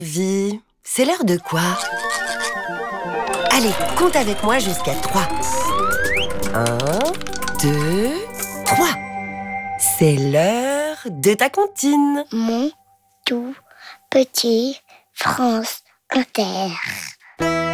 Vie, c'est l'heure de quoi? Allez, compte avec moi jusqu'à 3. 1, 2, 3. C'est l'heure de ta comptine. Mon tout petit France Inter.